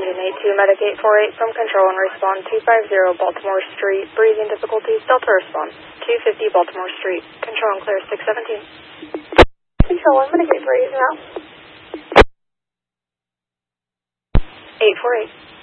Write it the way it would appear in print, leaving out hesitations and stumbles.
engine 82, Medic 848 from control and respond 250 Baltimore Street. Breathing difficulties, Delta response 250 Baltimore Street. Control and clear 617. Control 1, Medic 848 now. 848.